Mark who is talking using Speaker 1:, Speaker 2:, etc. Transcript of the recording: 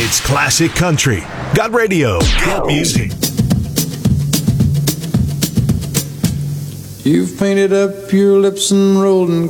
Speaker 1: It's classic country. Got radio. Got music.
Speaker 2: You've painted up your lips and rolled and